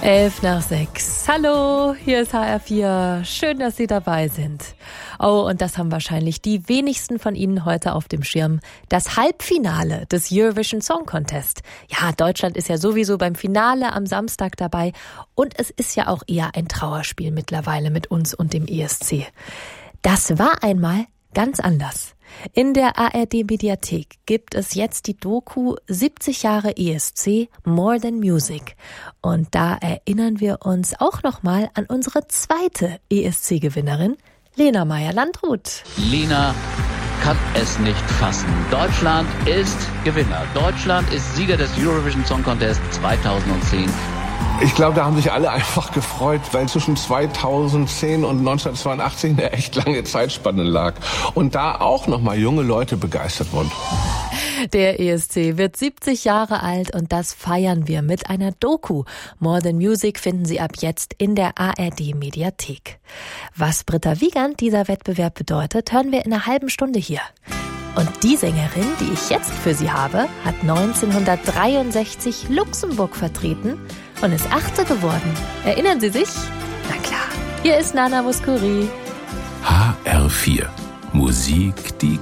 11:05. Hallo, hier ist HR4. Schön, dass Sie dabei sind. Oh, und das haben wahrscheinlich die wenigsten von Ihnen heute auf dem Schirm. Das Halbfinale des Eurovision Song Contest. Ja, Deutschland ist ja sowieso beim Finale am Samstag dabei. Und es ist ja auch eher ein Trauerspiel mittlerweile mit uns und dem ESC. Das war einmal ganz anders. In der ARD-Mediathek gibt es jetzt die Doku 70 Jahre ESC More Than Music. Und da erinnern wir uns auch nochmal an unsere zweite ESC-Gewinnerin, Lena Meyer-Landrut. Lena kann es nicht fassen. Deutschland ist Gewinner. Deutschland ist Sieger des Eurovision Song Contest 2010. Ich glaube, da haben sich alle einfach gefreut, weil zwischen 2010 und 1982 eine echt lange Zeitspanne lag. Und da auch nochmal junge Leute begeistert wurden. Der ESC wird 70 Jahre alt und das feiern wir mit einer Doku. More Than Music finden Sie ab jetzt in der ARD-Mediathek. Was Britta Wiegand dieser Wettbewerb bedeutet, hören wir in einer halben Stunde hier. Und die Sängerin, die ich jetzt für Sie habe, hat 1963 Luxemburg vertreten und ist 8. geworden. Erinnern Sie sich? Na klar, hier ist Nana Mouskouri. HR4. Musik, die